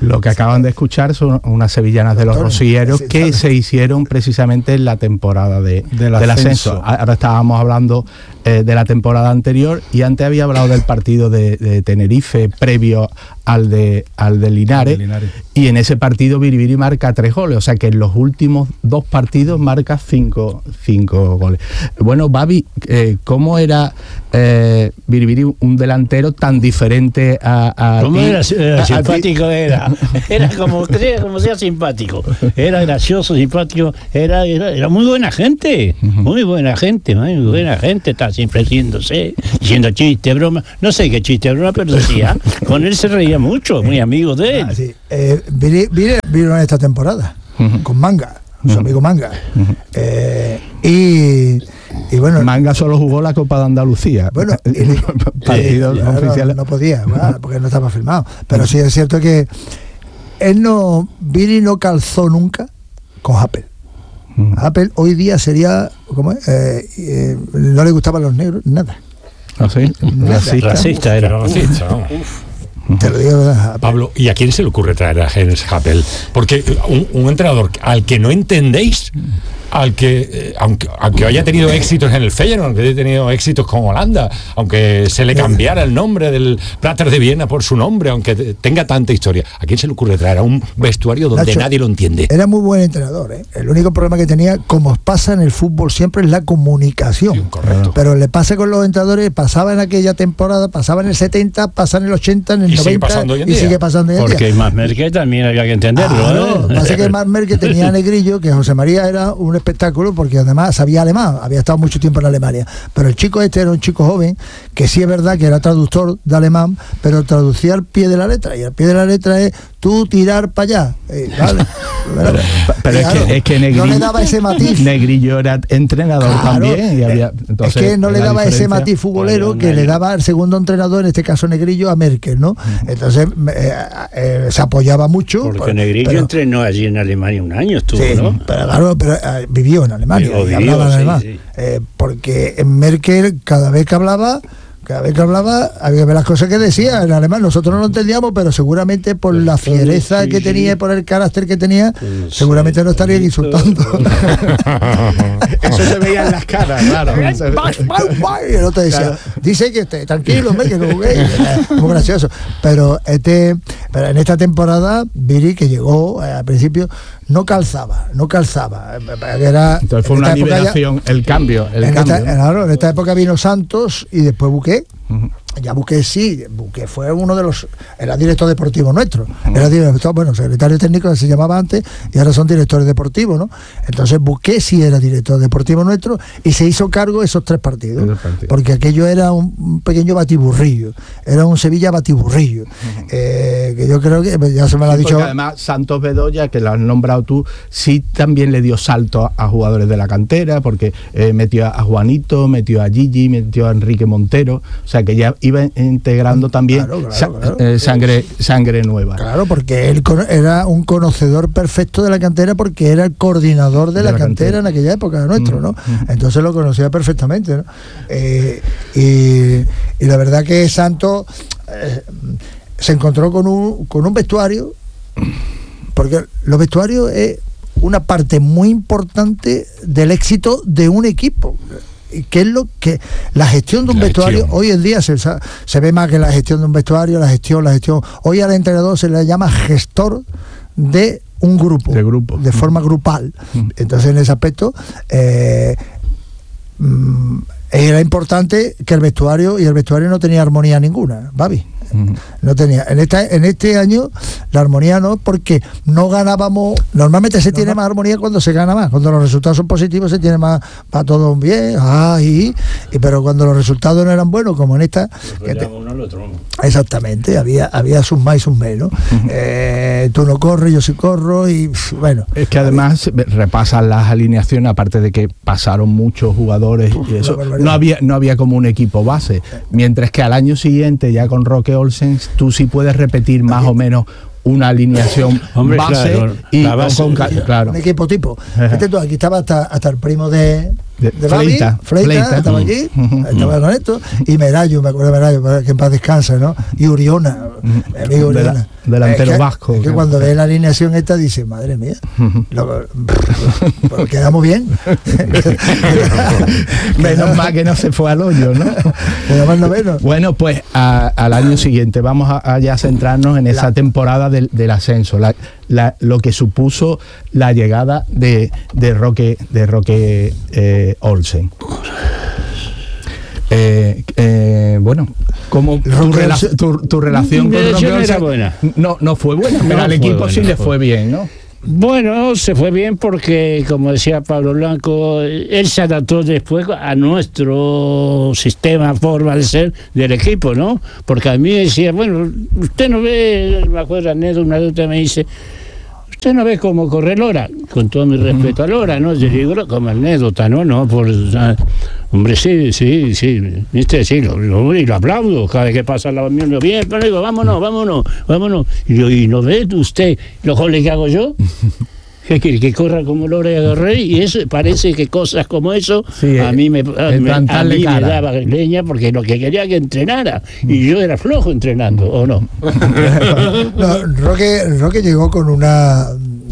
Lo que acaban de escuchar son unas sevillanas de los Rosilleros que se hicieron precisamente en la temporada del ascenso. Ahora estábamos hablando de la temporada anterior, y antes había hablado del partido de Tenerife previo al de Linares, y en ese partido Biribiri marca 3 goles, o sea que en los últimos 2 partidos marca 5 goles. Bueno, Babi, ¿cómo era Biribiri, un delantero tan diferente a ¿Cómo ti? Era simpático, era como sea simpático, era gracioso, simpático, era muy buena gente, muy buena gente, estaba siempre riéndose, diciendo chistes, bromas, no sé qué chiste, broma, pero decía, con él se reía mucho, muy amigo de él. Sí. Vino en esta temporada, con Manga, su amigo Manga, y bueno, Manga solo jugó la Copa de Andalucía. Bueno, partidos oficiales. No podía, porque no estaba firmado. Pero sí es cierto que Viri no calzó nunca con Apple. Apple hoy día sería, ¿cómo es? No le gustaban los negros, nada. ¿Ah, sí? Racista era. Racista, ¿no? Te lo digo, Pablo, ¿y a quién se le ocurre traer a Jens Happel? Porque un entrenador al que no entendéis, al que aunque haya tenido éxitos en el Feyenoord, aunque haya tenido éxitos con Holanda, aunque se le cambiara el nombre del Prater de Viena por su nombre, aunque tenga tanta historia, ¿a quién se le ocurre traer a un vestuario donde Nacho, nadie lo entiende? Era muy buen entrenador, ¿eh? El único problema que tenía, como pasa en el fútbol siempre, es la comunicación. Sí, correcto. Pero le pasa con los entrenadores, pasaba en aquella temporada, pasaba en el 70, pasa en el 80, en el 90 sigue pasando hoy en día. sigue pasando hoy en día. Porque más Merkel también había que entenderlo. No, pasa que más Merkel tenía a Negrillo, que José María era un espectáculo, porque además sabía alemán, había estado mucho tiempo en Alemania, pero el chico este era un chico joven, que sí es verdad que era traductor de alemán, pero traducía al pie de la letra, y al pie de la letra es tú tirar para allá, ¿vale? pero es que Negrillo, no le daba ese matiz. Negrillo era entrenador también, y había, entonces, es que no le daba ese matiz futbolero que le daba el segundo entrenador, en este caso Negrillo, a Merkel, ¿no? Entonces se apoyaba mucho. Porque Negrillo entrenó allí en Alemania un año, estuvo, sí, ¿no? Pero claro, vivió en Alemania, y hablaba en alemán. Sí. Porque Merkel, cada vez que hablaba había que ver las cosas que decía en alemán. Nosotros no lo entendíamos, pero seguramente por la fiereza que tenía y por el carácter que tenía, seguramente no estarían insultando. Eso se veía en las caras, claro. Y el otro decía, dice que tranquilo, que no jugué. Muy gracioso. Pero en esta temporada, Viri, que llegó al principio, no calzaba. Era, entonces fue una liberación, el cambio. En esta época vino Santos y después Buqué. Ya Buqué fue uno de los, era director deportivo nuestro, era director, secretario técnico se llamaba antes, y ahora son directores deportivos, ¿no? Entonces Buqué sí era director deportivo nuestro y se hizo cargo de esos 3 partidos, porque aquello era un pequeño batiburrillo, era un Sevilla batiburrillo, que yo creo que ya se me lo ha dicho. Porque además Santos Bedoya, que lo has nombrado tú, sí también le dio salto a jugadores de la cantera, porque metió a Juanito, metió a Gigi, metió a Enrique Montero, o sea que ya iba integrando también sangre nueva. Claro, porque él era un conocedor perfecto de la cantera, porque era el coordinador de la cantera en aquella época nuestro, ¿no? Entonces lo conocía perfectamente, ¿no? Y la verdad que Santos se encontró con un vestuario, porque los vestuarios es una parte muy importante del éxito de un equipo. ¿Qué es lo que la gestión de un vestuario hoy en día se ve más que la gestión de un vestuario, la gestión hoy al entrenador se le llama gestor de un grupo, de forma grupal. Entonces en ese aspecto era importante que el vestuario no tenía armonía ninguna, Babi. No tenía. En este año la armonía no, porque no ganábamos. Normalmente se tiene más armonía cuando se gana más, cuando los resultados son positivos se tiene más, va todo bien, pero cuando los resultados no eran buenos, como en esta, exactamente, había sus más y sus menos. Tú no corres, yo sí corro, y bueno. Es que además repasan las alineaciones, aparte de que pasaron muchos jugadores y eso, no había como un equipo base, mientras que al año siguiente, ya con Roque Olsen, tú sí puedes repetir más o menos una alineación base, claro, y la base, claro. Un equipo tipo. Aquí estaba hasta el primo de Fleita estaba allí, estaba con esto, y Merayo, me acuerdo de Merayo, que en paz descansa, ¿no? Y Uriona, mi amigo Uriona. Delantero vasco. Es que cuando ve la alineación esta dice, madre mía, pero quedamos bien. Menos mal que no se fue al hoyo, ¿no? Menos. Bueno, pues al año siguiente vamos a ya centrarnos en esa temporada del ascenso, lo que supuso la llegada de Roque Olsen. Bueno, ¿cómo tu relación con Roque Olsen? Era buena. No fue buena, pero al equipo sí le fue bien, ¿no? Bueno, se fue bien porque, como decía Pablo Blanco, él se adaptó después a nuestro sistema, forma de ser del equipo, ¿no? Porque a mí decía, bueno, usted no ve, me acuerdo, una anécdota me dice, usted no ve cómo corre Lora, con todo mi respeto a Lora, ¿no? Yo digo como anécdota, ¿no? Hombre, sí, viste, sí, lo aplaudo, cada vez que pasa al lado mío, lo bien, pero digo, vámonos. Y digo, ¿y no ve usted los goles que hago yo? Que corra como Lora y agarré, y eso parece que cosas como eso sí, a mí me daba leña, porque lo que quería que entrenara, y yo era flojo entrenando, ¿o no? Roque llegó con una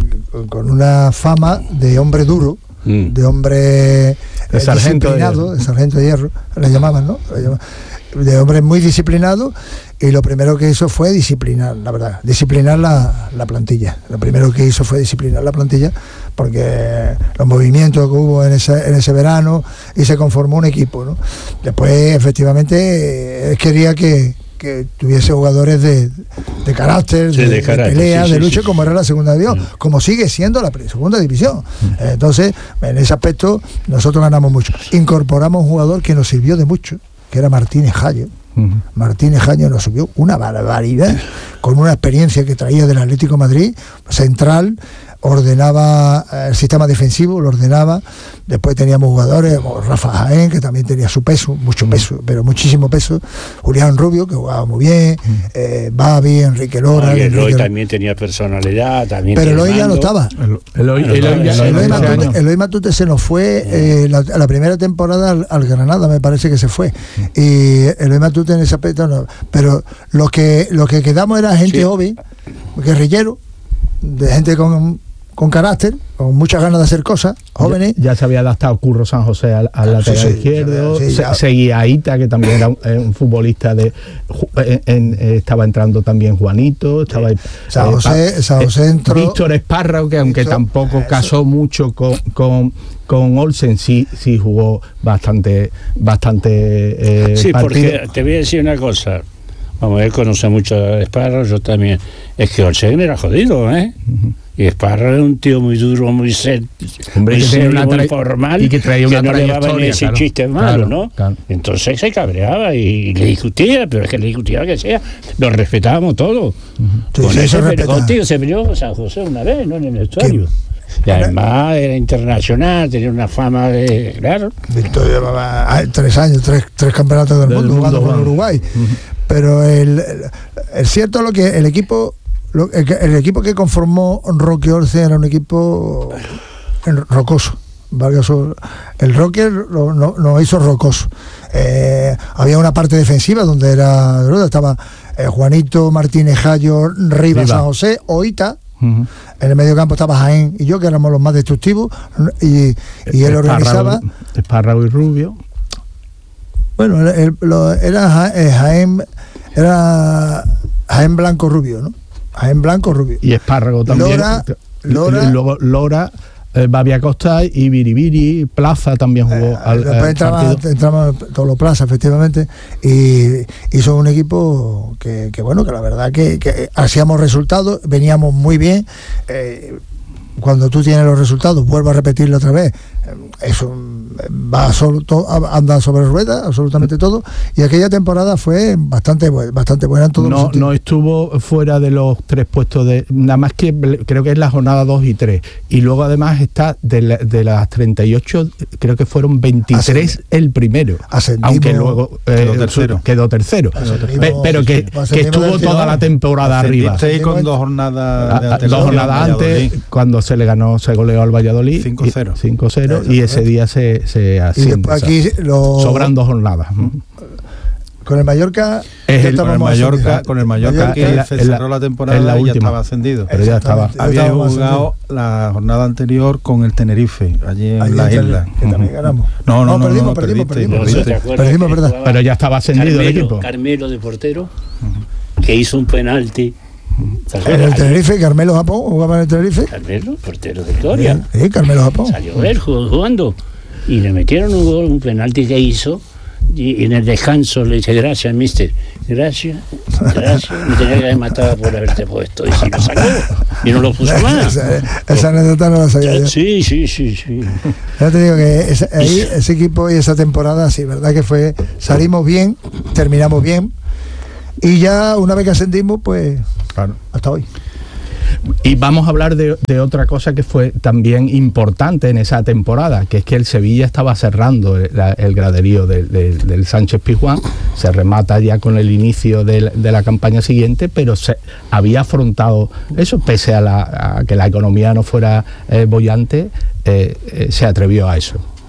fama de hombre duro, de hombre disciplinado, de sargento de hierro, le llamaban, ¿no? De hombre muy disciplinado, y lo primero que hizo fue disciplinar la plantilla. Lo primero que hizo fue disciplinar la plantilla, porque los movimientos que hubo en ese verano, y se conformó un equipo, ¿no? Después, efectivamente, quería que tuviese jugadores de carácter, de pelea, de lucha, como era la segunda división, como sigue siendo la segunda división. Entonces, en ese aspecto, nosotros ganamos mucho. Incorporamos un jugador que nos sirvió de mucho, que era Martínez Jallo. Martínez Jallo nos subió una barbaridad, con una experiencia que traía del Atlético de Madrid, central, ordenaba el sistema defensivo, lo ordenaba. Después teníamos jugadores como Rafa Jaén, que también tenía su peso, mucho peso, pero muchísimo peso. Julián Rubio, que jugaba muy bien, Babi, Enrique Lora. Eloy también tenía personalidad, pero Eloy ya no estaba. Eloy Matute se nos fue la primera temporada al Granada, me parece que se fue. Y Eloy Matute en ese aspecto no. Pero lo que quedamos era gente joven, guerrillero, de gente con carácter, con muchas ganas de hacer cosas, jóvenes. Ya se había adaptado Curro San José al lateral izquierdo, seguía Aita, que también era un futbolista estaba entrando también Juanito, estaba San José entró. Víctor Espárrago, que aunque tampoco casó mucho con Olsen, sí jugó bastante sí, porque te voy a decir una cosa. Vamos, él conoce mucho a Espárrago, yo también. Es que Olsen era jodido, ¿eh? Y Espárrago era un tío muy duro, muy serio, muy formal, y que traía una no le daban ese claro, chiste malo, claro, ¿no? Claro. Entonces se cabreaba y le discutía, pero es que le discutía que sea. Lo respetábamos todo. Con eso contigo se peleó San José una vez, ¿no? En el vestuario. Y además era internacional, tenía una fama de... Claro. Víctor llevaba 3 años, tres campeonatos del mundo jugando con Uruguay. Pero es cierto lo que el equipo que conformó Roque Olsen era un equipo rocoso. El Roque nos hizo rocoso. Había una parte defensiva donde estaba Juanito, Martínez Jallo, Rivas, San José, Oita. En el medio campo estaba Jaén y yo, que éramos los más destructivos, y él organizaba. Espárrago y Rubio. Bueno, era Jaén Blanco Rubio, ¿no? Jaén Blanco Rubio. Y Espárrago también. Luego Lora, Babi Acosta y Biribiri, Plaza también jugó después entramos todos los Plaza, efectivamente, y hizo un equipo que bueno, que la verdad que hacíamos resultados, veníamos muy bien. Cuando tú tienes los resultados, vuelvo a repetirlo otra vez, eso anda sobre ruedas, absolutamente todo, y aquella temporada fue bastante buena en todos los sentidos. No estuvo fuera de los 3 puestos, nada más que creo que es la jornada 2 y 3, y luego además está de las 38, creo que fueron 23 el primero, aunque luego quedó tercero. Pero que estuvo toda la temporada arriba. Con 2 jornadas antes, cuando se goleó al Valladolid 5-0. enero y ese día se asciende. Y después aquí sobran 2 jornadas. Con el Mallorca, con el Mallorca que cerró la temporada en la última, ya estaba ascendido. Pero ya estaba. Había jugado la jornada anterior con el Tenerife, allí en las islas. Que también ganamos. No, perdimos, ¿verdad? Pero ya estaba ascendido el equipo. Carmelo de portero, que hizo un penalti. ¿En el Tenerife? ¿Carmelo Japón jugaba en el Tenerife? Carmelo, portero de Gloria. Sí, Carmelo Japón. Salió él jugando y le metieron un gol, un penalti que hizo. Y en el descanso le dice: gracias, mister, gracias, me tenía que haber matado por haberte puesto. Y si lo sacó y no lo puso más. Esa anécdota no la sabía yo. Sí. Ya te digo que ese equipo y esa temporada, sí, verdad que fue, salimos bien, terminamos bien, y ya una vez que ascendimos, pues claro, hasta hoy. Y vamos a hablar de otra cosa que fue también importante en esa temporada, que es que el Sevilla estaba cerrando el graderío del Sánchez Pizjuán. Se remata ya con el inicio de la campaña siguiente, pero se había afrontado eso, pese a que la economía no fuera boyante, se atrevió a eso.